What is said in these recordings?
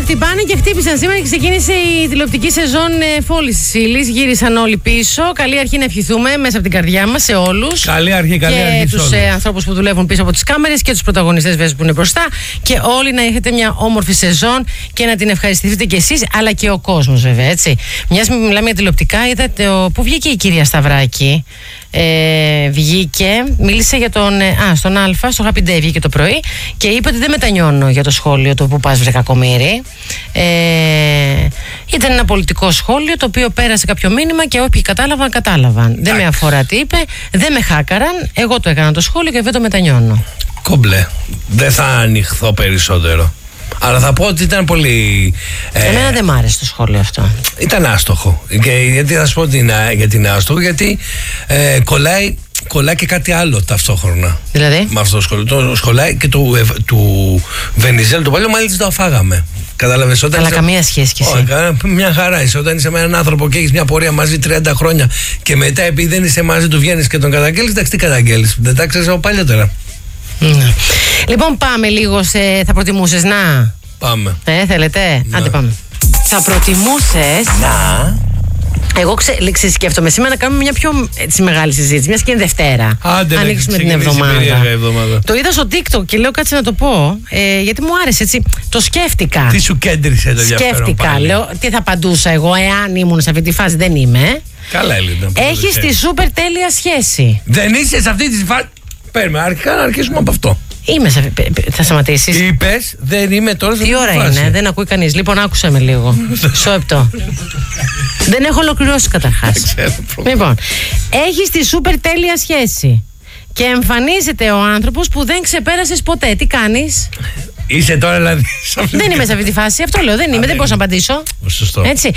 χτυπάνε και χτύπησαν σήμερα και ξεκίνησε η τηλεοπτική σεζόν φόλης της ύλης. Γύρισαν όλοι πίσω. Καλή αρχή να ευχηθούμε μέσα από την καρδιά μας σε όλους. Καλή αρχή, καλή αρχή. Και τους ανθρώπους που δουλεύουν πίσω από τις κάμερες και τους πρωταγωνιστές βέβαια που είναι μπροστά. Και όλοι να έχετε μια όμορφη σεζόν και να την ευχαριστηθείτε κι εσείς, αλλά και ο κόσμος βέβαια, έτσι. Μιας που μιλάμε για τηλεοπτικά, είδατε πού βγήκε η κυρία Σταυράκη. Βγήκε, μίλησε για στον Α, στο Happy Day βγήκε το πρωί και είπε ότι δεν μετανιώνω για το σχόλιο το που πας βρε κακομοίρη. Ήταν ένα πολιτικό σχόλιο το οποίο πέρασε κάποιο μήνυμα και όποιοι κατάλαβαν. Δεν με αφορά τι είπε, δεν με χάκαραν, εγώ το έκανα το σχόλιο και δεν το μετανιώνω. Κομπλέ, δεν θα ανοιχθώ περισσότερο. Αλλά θα πω ότι ήταν πολύ. Εμένα δεν μ' άρεσε το σχόλιο αυτό. Ήταν άστοχο. Γιατί θα σου πω γιατί είναι άστοχο, γιατί κολλάει και κάτι άλλο ταυτόχρονα. Δηλαδή. Με αυτό το σχόλιο. Το σχολάει και του Βενιζέλου το παλιό, μάλιστα το αφάγαμε. Κατάλαβες όταν. Αλλά καμία σχέση κι εσύ. Μια χαρά είσαι. Όταν είσαι με έναν άνθρωπο και έχεις μια πορεία μαζί 30 χρόνια και μετά επειδή δεν είσαι μαζί του βγαίνεις και τον καταγγέλεις, εντάξει, τι καταγγέλεις. Δεν τα ξέρεις από παλιότερα. Λοιπόν, πάμε λίγο σε. Θα προτιμούσες να. Πάμε. Θέλετε. Να. Άντε πάμε. Θα προτιμούσες. Να. Εγώ σκέφτομαι σήμερα να κάνουμε μια πιο έτσι, μεγάλη συζήτηση. Μια και είναι Δευτέρα. Άντε, ανοίξουμε την εβδομάδα. Το είδα στο TikTok και λέω κάτσε να το πω. Γιατί μου άρεσε έτσι. Το σκέφτηκα. Τι σου κέντρισε το ενδιαφέρον? Σκέφτηκα. Λέω τι θα απαντούσα εγώ εάν ήμουν σε αυτή τη φάση. Δεν είμαι. Καλά, Έλληνα. Έχεις τη σούπερ τέλεια σχέση. Δεν είσαι σε αυτή τη φάση. Παίρνουμε, αρχικά να αρχίσουμε από αυτό. Είμαι σε. Θα σταματήσεις. Είπες, δεν είμαι τώρα σε αυτή τη φάση. Τι ώρα είναι, δεν ακούει κανείς. Λοιπόν, άκουσα με λίγο. Σώεπτο. Δεν έχω ολοκληρώσει καταρχάς. Λοιπόν, έχεις τη σούπερ τέλεια σχέση και εμφανίζεται ο άνθρωπος που δεν ξεπέρασες ποτέ. Τι κάνεις? Είσαι τώρα δηλαδή. Δεν είμαι σε αυτή τη φάση. Αυτό λέω. Δεν είμαι. Δεν μπορώ να απαντήσω. Σωστό. Έτσι.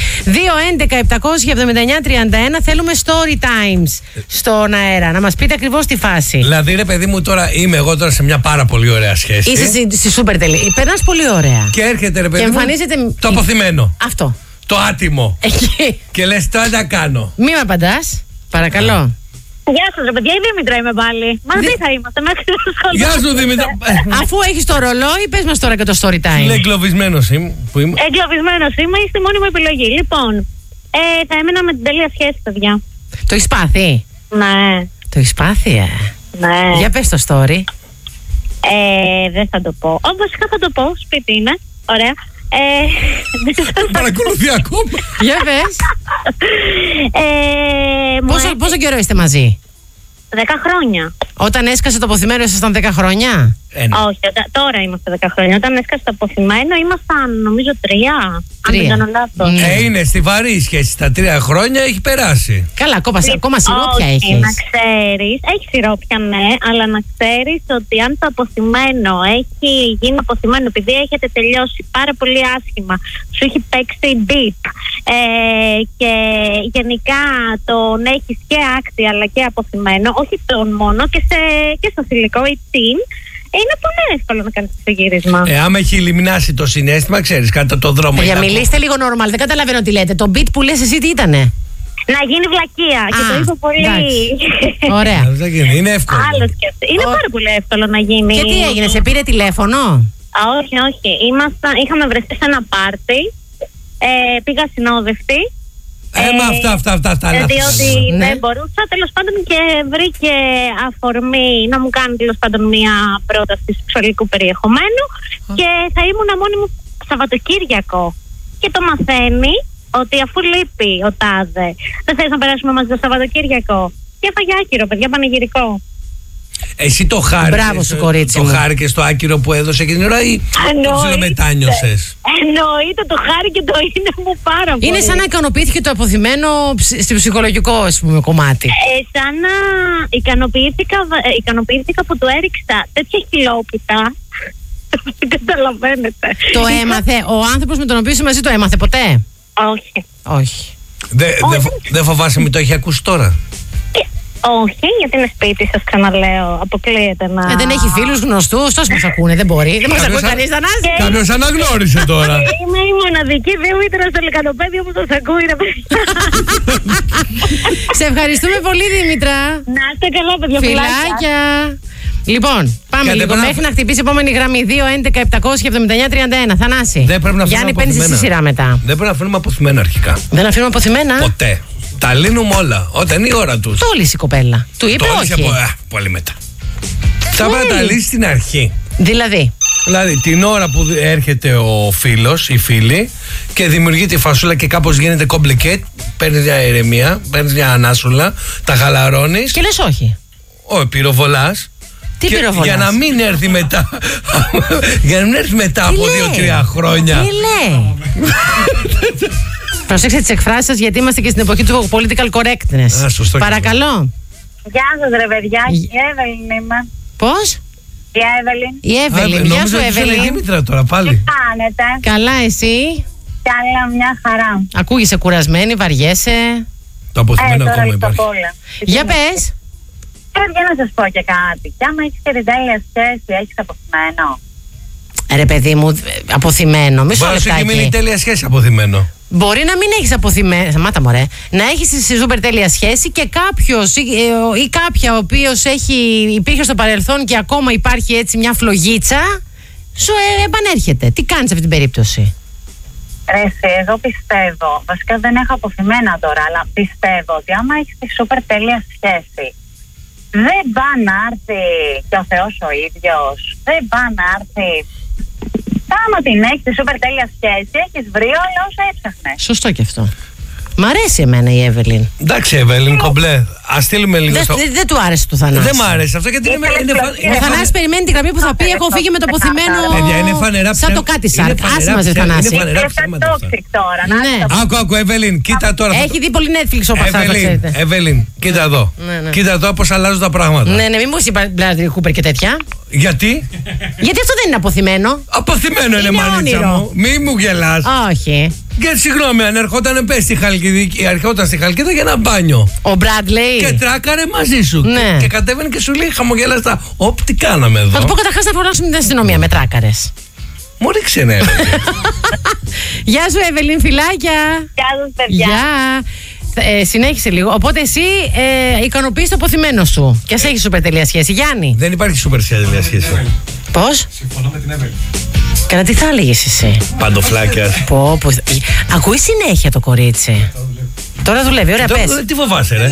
2-11-779-31. Θέλουμε story times στον αέρα. Να μας πείτε ακριβώς τη φάση. Δηλαδή, ρε παιδί μου, τώρα είμαι εγώ τώρα σε μια πάρα πολύ ωραία σχέση. Είσαι στη σούπερ τελεία. Περνάς πολύ ωραία. Και έρχεται, ρε παιδί και μου, εμφανίζεται. Το αποθυμένο. Αυτό. Το άτιμο. Εκεί. Και λες τώρα τα κάνω. Μη με απαντάς. Παρακαλώ. Γεια σας ρε παιδιά, η Δήμητρα είμαι πάλι. Μαζί θα είμαστε μέχρι το σχολείο. Γεια σου Δήμητρα. Αφού έχεις το ρολόι, πες μας τώρα και το story time. Είναι εγκλωβισμένος είμαι. Εγκλωβισμένος είμαι, είστε η μόνη μου επιλογή. Λοιπόν, θα έμενα με την τέλεια σχέση, παιδιά. Το έχεις πάθει? Ναι. Το έχεις πάθει, Ναι. Για πες το story. Δεν θα το πω. Βασικά θα το πω, σπίτι είναι. Ωραία. Παρακολουθεί ακόμα. Για πες. Πόσο καιρό είστε μαζί? 10 χρόνια. Όταν έσκασε το αποθυμένο ήσασταν 10 χρόνια? Όχι, τώρα είμαστε 10 χρόνια. Όταν έσκασε το αποθυμένο ήμασταν νομίζω 3. Αν δεν κάνω λάθος. Είναι στιβαρή η σχέση. Τα 3 χρόνια έχει περάσει. Καλά, ακόμα σιρόπια έχεις. Να ξέρεις, έχει σιρόπια ναι, αλλά να ξέρεις ότι αν το αποθυμένο έχει γίνει αποθυμένο επειδή έχετε τελειώσει πάρα πολύ άσχημα, σου έχει παίξει beep και γενικά τον έχεις και άκτη αλλά και αποθυμένο, όχι τον μόνο και στο θηλυκό ή την, είναι πολύ εύκολο να κάνεις το γύρισμα. Άμα έχει ελιμινάσει το συναίσθημα, ξέρεις, κατά το δρόμο. Για μιλήστε λίγο normal, δεν καταλαβαίνω τι λέτε. Το beat που λες εσύ τι ήτανε? Να γίνει βλακεία και το είπα πολύ. Ωραία. Είναι εύκολο. Είναι πάρα πολύ εύκολο να γίνει. Και τι έγινε, σε πήρε τηλέφωνο? Όχι. Είχαμε βρεθεί σε ένα πάρτι. Πήγα συνόδευτη. Αυτά. Διότι δεν μπορούσα, τέλος πάντων, και βρήκε αφορμή να μου κάνει τέλος πάντων μια πρόταση σεξουαλικού περιεχομένου και θα ήμουν μόνη μου Σαββατοκύριακο. Και το μαθαίνει ότι αφού λείπει ο τάδε, δεν θέλεις να περάσουμε μαζί το Σαββατοκύριακο. Και έφαγε άκυρο, παιδιά, πανηγυρικό. Εσύ το χάρηκες? Μπράβο σου, κορίτσι μου. Το χάρηκες το άκυρο που έδωσε και την ώρα ή το ψιλομετάνιωσες? Εννοείται, το χάρη και το είναι μου πάρα πολύ. Είναι σαν να ικανοποιήθηκε το αποθυμένο στο ψυχολογικό, ας πούμε, κομμάτι. Σαν να ικανοποιήθηκα που του έριξα τέτοια χιλόπιτα. Δεν καταλαβαίνετε. Το έμαθε, ο άνθρωπος με τον οποίο είσαι μαζί το έμαθε ποτέ? Όχι. Δεν φοβάσαι μη το έχει ακούσει τώρα? Όχι, γιατί είναι σπίτι σας, ξαναλέω. Αποκλείεται να. Δεν έχει φίλους γνωστούς, τόσοι μας ακούνε, δεν μπορεί. Δεν μας ακούει κανείς, Θανάση. Κάποιος αναγνώρισε τώρα. Είμαι η μοναδική Δήμητρα στο Λυκανοπέδιο που σας ακούει, ρε παιδιά. Σε ευχαριστούμε πολύ, Δήμητρα. Να είστε καλά, παιδιά. Φιλάκια. Λοιπόν, πάμε λίγο μέχρι να χτυπήσει η επόμενη γραμμή. 2-11-779-31. Θανάση. Δεν πρέπει να Γιάννη, παίρνεις στη σειρά μετά. Δεν πρέπει να αφήνουμε αποθυμένα αρχικά. Δεν αφήνουμε αποθυμένα. Ποτέ. Τα λύνουμε όλα. Όταν είναι η ώρα του. Το λύσει η κοπέλα. Του είπε όχι. Πολύ μετά. Θα πρέπει να τα λύσει στην αρχή. Δηλαδή την ώρα που έρχεται ο φίλος, η φίλη, και δημιουργεί τη φασούλα και κάπως γίνεται complicate, παίρνεις μια ηρεμία, παίρνεις μια ανάσουλα, τα χαλαρώνεις. Και λες όχι. Πυροβολάς. Τι πυροβολάς? Για να μην έρθει μετά. Για να μην έρθει μετά από 2-3 χρόνια. Τι λέει? Προσέξτε τις εκφράσεις σας, γιατί είμαστε και στην εποχή του political correctness. Παρακαλώ. Γεια σας ρε παιδιά, η Εύελιν είμαι. Πώς? Η Εύελιν. Η Εύελιν, γεια σου Εύελιν. Δήμητρα τώρα πάλι. Τι κάνετε? Καλά, εσύ? Καλά, μια χαρά. Ακούγεσαι κουρασμένη, βαριέσαι. Το αποθυμένο τώρα ακόμα υπάρχει. Για πες. Για να σας πω και κάτι. Κι άμα έχεις και την τέλεια σχέση, έχεις αποθυμένο? Ρε παιδί μου, αποθυμένο. Μισό Μπορεί να σου έχει μείνει λεπτάκι. τέλεια σχέση αποθυμένο. Μπορεί να μην έχεις αποθυμένο. Σταμάτα μωρέ. Να έχεις στη σούπερ τέλεια σχέση και κάποιος ή κάποια ο οποίος υπήρχε στο παρελθόν και ακόμα υπάρχει έτσι μια φλογίτσα, σου επανέρχεται. Τι κάνεις σε αυτή την περίπτωση? Εγώ πιστεύω, βασικά δεν έχω αποθυμένα τώρα, αλλά πιστεύω ότι άμα έχεις τη σούπερ τέλεια σχέση, δεν πάει να έρθει και ο Θεός ο ίδιος. Δεν πάει να έρθει. Άμα την έχεις τη σούπερ τέλεια σχέση, έχεις βρει όλα όσα έψαχνες. Σωστό και αυτό. Μ' αρέσει εμένα η Εύελιν. Εντάξει, Εύελιν, κομπλέ. Ας στείλουμε λίγο στο. Δεν του άρεσε το Θανάση. Δεν μ' άρεσε αυτό γιατί Ο Θανάσης περιμένει τη γραμμή που θα πει: έχω φύγει με το αποθυμένο. Είναι φανερά σαν το κάτι σάρκ. Άσε μαζί, Θανάση. Άκου, Εύελιν, κοίτα τώρα. Έχει δει πολύ Netflix ο Πασάς, το ξέρετε. Εύελιν, κοίτα εδώ. Κοίτα εδώ πώς αλλάζουν τα πράγματα. Ναι, μην μου είπα Bradley Cooper και τέτοια. Γιατί? Γιατί αυτό δεν είναι αποθυμένο. Αποθυμένο είναι μάλιστα μου. Μη μου γελάς. Όχι. Και συγγνώμη, αν ερχόταν στη Χαλκίδα για ένα μπάνιο. Ο Bradley. Και τράκαρε μαζί σου. Ναι. Και κατέβαινε και σου λέει χαμογελαστά. Όπ, τι κάναμε εδώ. Θα του πω καταρχάς να φωνάξουμε την αστυνομία με τράκαρες. Μου ρίξε ναι. Γεια σου Εύελιν, φιλάκια. Γεια σας παιδιά. Γεια. Συνέχισε λίγο. Οπότε εσύ ικανοποιείς το αποθυμένο σου. Και ας έχεις σούπερ τελεία σχέση. Γιάννη. Δεν υπάρχει σούπερ τελεία σχέση. Πώς? Συμφωνώ με την Εύελιν. Καλά, τι θα έλεγες εσύ? Παντοφλάκια. Ακούει συνέχεια το κορίτσι. Τώρα δουλεύει, ωραία, πες. Τι φοβάσαι, ρε.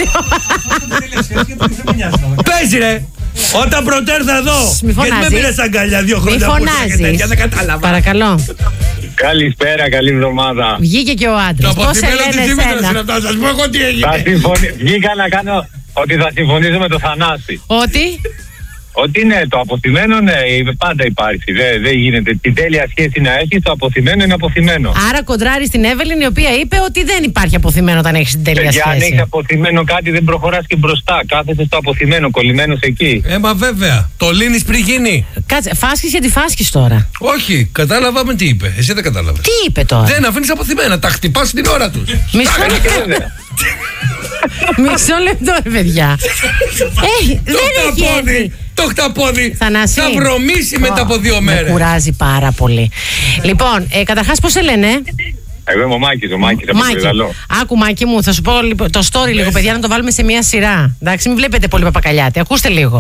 Πες, ρε. Όταν πρωτέρθα εδώ. Γιατί με πήρες αγκαλιά 2 χρόνια. Μη φωνάζεις. Δεν κατάλαβα. Παρακαλώ. Καλησπέρα, καλή εβδομάδα. Βγήκε και ο άντρας. Πώς σε λένε εσένα? Θα σας πω εγώ τι έγινε. Βγήκα να κάνω ότι θα συμφωνήσω με το Θανάση. Ότι? Ότι ναι, το αποθυμένο ναι, πάντα υπάρχει. Δεν γίνεται. Την τέλεια σχέση να έχει, το αποθυμένο είναι αποθυμένο. Άρα κοντράρει στην Εύελιν, η οποία είπε ότι δεν υπάρχει αποθυμένο όταν έχει την τέλεια σχέση. Αν έχει αποθυμένο κάτι, δεν προχωράς και μπροστά. Κάθεσαι στο αποθυμένο, κολλημένος εκεί. Μα βέβαια. Το λύνεις πριν γίνει. Κάτσε, φάσκεις γιατί φάσκεις τώρα. Όχι, κατάλαβα με τι είπε. Εσύ δεν κατάλαβες. Τι είπε τώρα? Δεν αφήνεις αποθυμένα. Τα χτυπάς την ώρα τους. Μισό λεπτό, ρε παιδιά. Δεν έχει έρθει. Το χταπόδι Θανάση, θα βρωμίσει μετά από 2 μέρες. Με κουράζει πάρα πολύ. Λοιπόν, καταρχάς πώς σε λένε? Εγώ είμαι ο Μάκης από το Πεδαλό. Άκου Μάκη μου, θα σου πω το story λίγο, παιδιά, να το βάλουμε σε μια σειρά. Εντάξει, μην βλέπετε πολύ Παπακαλιάτη. Ακούστε λίγο.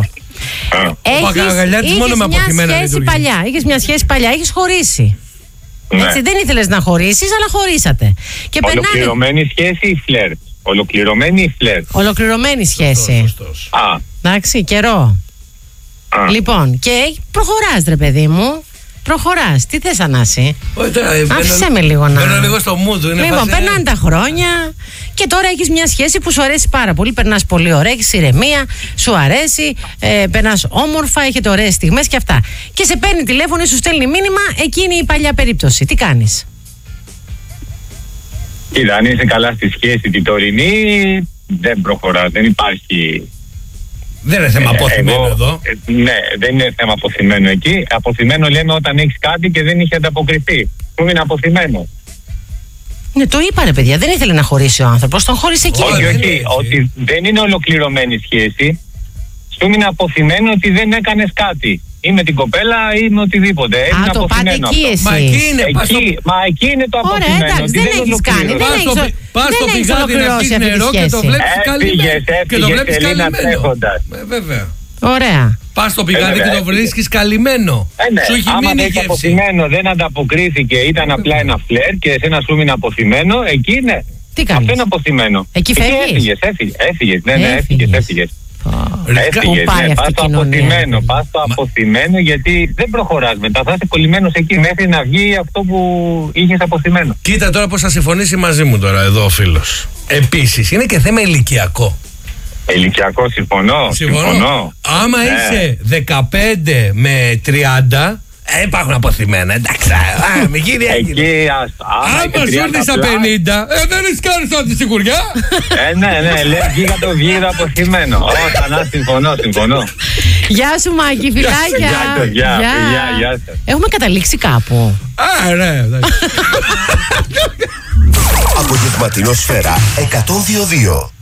Είχες μια σχέση παλιά, είχες χωρίσει. Ναι. Έτσι, δεν ήθελες να χωρίσεις, αλλά χωρίσατε. Και ολοκληρωμένη σχέση ή φλερτ? Ολοκληρωμένη ή φλερτ? Ολοκληρωμένη σχέση. Σωστός. Εντάξει, καιρό. Λοιπόν, και προχωράς ρε παιδί μου. Προχωράς. Τι θες, Ανάση? Άφησέ με λίγο να. Μπαίνω λίγο στο mood. Λοιπόν, περνάνε τα χρόνια και τώρα έχεις μια σχέση που σου αρέσει πάρα πολύ. Περνάς πολύ ωραία, έχεις ηρεμία, σου αρέσει, περνάς όμορφα, έχετε ωραίες στιγμές και αυτά. Και σε παίρνει τηλέφωνο ή σου στέλνει μήνυμα, εκείνη η παλιά περίπτωση. Τι κάνεις? Κοίτα, αν είσαι καλά στη σχέση την τωρινή, δεν προχωράς, δεν υπάρχει. Δεν είναι θέμα αποθυμένο εδώ. Ναι, δεν είναι θέμα αποθυμένο εκεί. Αποθυμένο λέμε όταν έχεις κάτι και δεν είχε ανταποκριθεί. Που είναι αποθυμένο. Ναι, το είπα ρε παιδιά, δεν ήθελε να χωρίσει ο άνθρωπος, τον χώρισε εκεί. Όχι, ότι δεν είναι ολοκληρωμένη σχέση. Σου είναι αποθυμένο ότι δεν έκανες κάτι. Ή με την κοπέλα ή με οτιδήποτε. Α, το πάτε εκεί εσύ. Μα εκεί είναι το αποθυμένο. Ωραία, εντάξει, δεν έχεις κάνει. Πας στο πηγάδι να πεις νερό και το βλέπεις καλυμμένο. Έφυγες, Ελίνα, τρέχοντας. Βέβαια. Ωραία. Πας στο πηγάδι και το βρίσκεις καλυμμένο. Ναι. Σου έχει Άμα μείνει δεν γεύση. αποθυμένο, δεν ανταποκρίθηκε, ήταν απλά ένα φλερ και εσένα σου μείνει αποθυμένο, εκεί ναι. Τι κάνεις? Αυτό είναι αποθυμένο. Εκεί φεύγεις? Έφυγες. Ναι, έφυγες. Πού πάει αυτή η κοινωνία? Πας το αποθυμένο, γιατί δεν προχωράς μετά. Θα είσαι κολλημένος εκεί μέχρι να βγει αυτό που είχες αποθυμένο. Κοίτα τώρα πώς θα συμφωνήσει μαζί μου τώρα εδώ ο φίλος. Επίσης, είναι και θέμα ηλικιακό. Ηλικιακό, συμφωνώ. Άμα είσαι 15 με 30, υπάρχουν αποθυμένα, εντάξει. Μη γίνει έγινε. Εκεί, Άμα σου έρθει στα 50, δεν έχεις κάνει σαν τη σιγουριά. Ναι, λέει βγήκα αποθυμένο. Ξανά συμφωνώ. Γεια σου Μάκη, φιλάκια. Γεια σας. Έχουμε καταλήξει κάπου? Ναι. Απογευματινό Σφαίρα 102.2.